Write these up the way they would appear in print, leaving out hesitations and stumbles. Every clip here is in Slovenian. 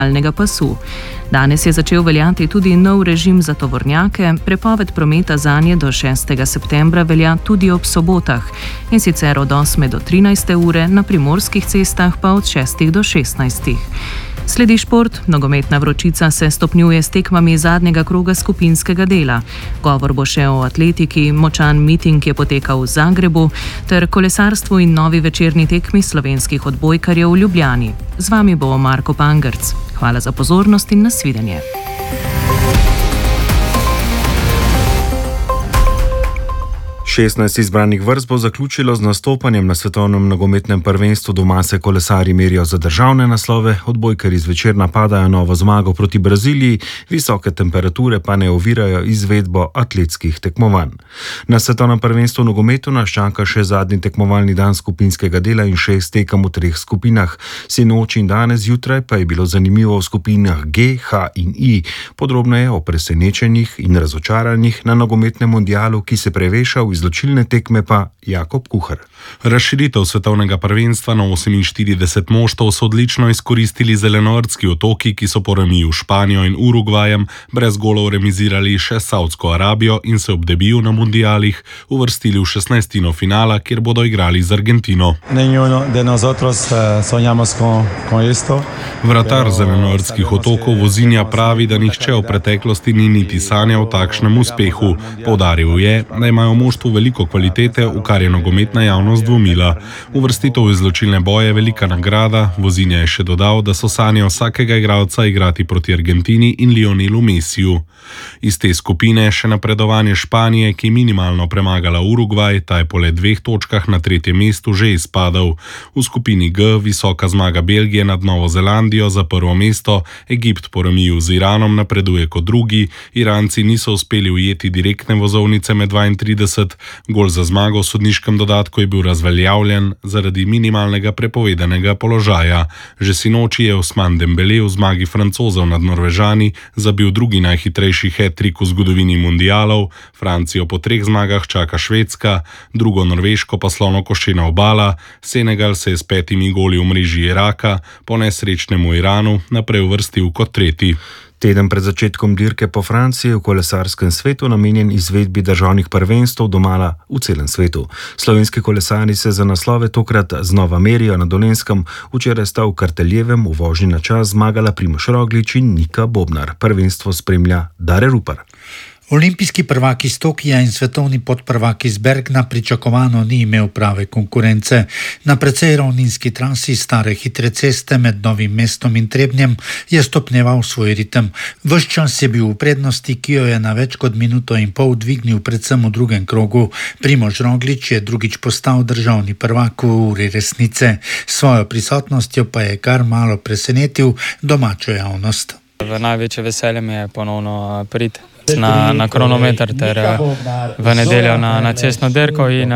pasu. Danes je začel veljati tudi nov režim za tovornjake, prepoved prometa zanje do 6. septembra velja tudi ob sobotah, in sicer od 8. do 13. ure, na primorskih cestah pa od 6. do 16. Sledi šport, nogometna vročica se stopnjuje s tekmami zadnjega kroga skupinskega dela. Govor bo še o atletiki, močan miting je potekal v Zagrebu, ter kolesarstvu in novi večerni tekmi slovenskih odbojkarjev v Ljubljani. Z vami bo Marko Pangerc. Hvala za pozornost in nasvidenje. 16 izbranih vrst bo zaključilo z nastopanjem na svetovnem nogometnem prvenstvu. Doma se kolesarji merijo za državne naslove, odbojkarji zvečer napadajo novo zmago proti Braziliji, visoke temperature pa ne ovirajo izvedbo atletskih tekmovanj. Na svetovnem prvenstvu v nogometu nas čaka še zadnji tekmovalni dan skupinskega dela in 6 tekem v 3 skupinah. Sinoči in danes zjutraj pa je bilo zanimivo v skupinah G, H in I. Podrobneje o presenečenjih in razočaranjih na nogometnem mundialu, ki se preveša v izločilne tekme, pa Jakob Kuhar. Razširitev svetovnega prvenstva na 48 moštev so odlično izkoristili Zelenortski otoki, ki so po remiju Španijo in Urugvajem brez golov remizirali še Saudsko Arabijo in se ob debiju na mundialih uvrstili v 16. finala, kjer bodo igrali z Argentino. Vratar Zelenortskih otokov Vozinja pravi, da nihče v preteklosti ni niti sanjal takšnem uspehu. Poudaril je, da imajo moštvu veliko kvalitete, v kar je nogometna javnost dvomila. Uvrstitev v izločilne boje je velika nagrada. Vozinja je še dodal, da so sanje vsakega igralca igrati proti Argentini in Lionelu Messiju. Iz te skupine je še napredovanje Španije, ki je minimalno premagala Urugvaj, ta je po le 2 točkah na 3. mestu že izpadel. V skupini G visoka zmaga Belgije nad Novo Zelandijo za prvo mesto, Egipt po remiju z Iranom napreduje kot drugi, Iranci niso uspeli ujeti direktne vozovnice med 32, gol za zmago v sodniškem dodatku je bil razveljavljen zaradi minimalnega prepovedanega položaja. Že sinoči je Ousmane Dembélé v zmagi Francozov nad Norvežani zabil drugi najhitrejši hat-trick v zgodovini mundialov, Francijo po 3 zmagah čaka Švedska, drugo Norveško pa slonokoščena obala, Senegal se je s 5 goli v mreži Iraka po nesrečnemu Iranu naprej uvrstil kot 3. Teden pred začetkom dirke po Franciji v kolesarskem svetu namenjen izvedbi državnih prvenstev domala v celem svetu. Slovenski kolesarji se za naslove tokrat znova merijo na Dolenjskem. Včeraj sta v Karteljevem v vožnji na čas zmagala Primož Roglič in Nika Bobnar. Prvenstvo spremlja Dare Rupar. Olimpijski prvak iz Tokija in svetovni podprvak iz Bergna pričakovano ni imel prave konkurence. Na precej ravninski trasi stare hitre ceste med Novim mestom in Trebnjem je stopnjeval svoj ritem. Ves čas je bil v prednosti, ki jo je na več kot minuto in pol dvignil predvsem v drugem krogu. Primož Roglič je drugič postal državni prvak v uri resnice. Svojo prisotnostjo pa je kar malo presenetil domačo javnost. V največje veselje mi je ponovno priti na kronometer ter v nedeljo na cestno dirko in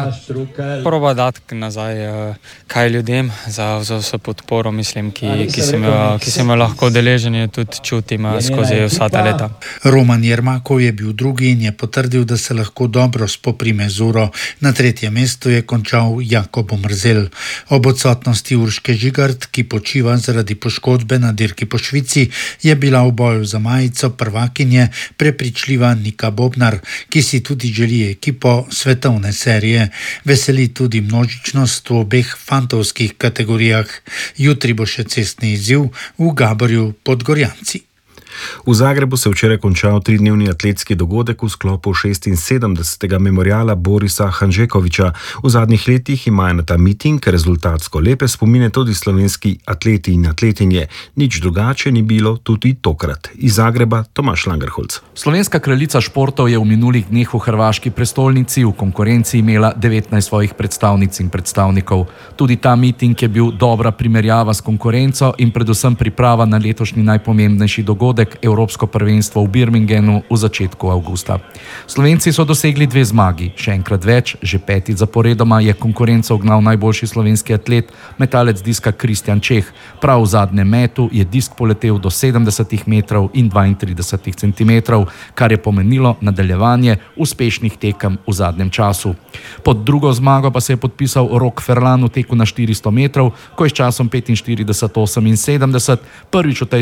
proba dati nazaj kaj ljudem za vso podporo, mislim, ki sem jo lahko deležen in tudi čutim skozi vsa ta leta. Roman Jermakov je bil drugi in je potrdil, da se lahko dobro spoprime z uro. Na 3. mestu je končal Jakob Mrzel. Ob odsotnosti Urške Žigart, ki počiva zaradi poškodbe na dirki po Švici, je bila v boju za majico prvakinje prepričljiva Nika Bobnar, ki si tudi želi ekipo svetovne serije. Veseli tudi množičnost v obeh fantovskih kategorijah. Jutri bo še cestni izziv v Gaborju pod Gorjanci. V Zagrebu se včeraj končal 3-dnevni atletski dogodek v sklopu 76. memoriala Borisa Hanžekoviča. V zadnjih letih imajo na ta miting rezultatsko lepe spomine tudi slovenski atleti in atletinje. Nič drugače ni bilo tudi tokrat. Iz Zagreba Tomaž Langerholz. Slovenska kraljica športov je v minulih dneh v hrvaški prestolnici v konkurenci imela 19 svojih predstavnic in predstavnikov. Tudi ta miting je bil dobra primerjava s konkurenco in predvsem priprava na letošnji najpomembnejši dogodek, ponedeljek evropsko prvenstvo v Birminghamu v začetku avgusta. Slovenci so dosegli 2 zmagi, še enkrat več, že 5. zaporedoma je konkurenco ugnal najboljši slovenski atlet, metalec diska Kristjan Čeh. Prav v zadnjem metu je disk poletel do 70 metrov in 32 centimetrov, kar je pomenilo nadaljevanje uspešnih tekem v zadnjem času. Pod drugo zmago pa se je podpisal Rok Ferlan v teku na 400 metrov, ko je s časom 45:78 prvič v tej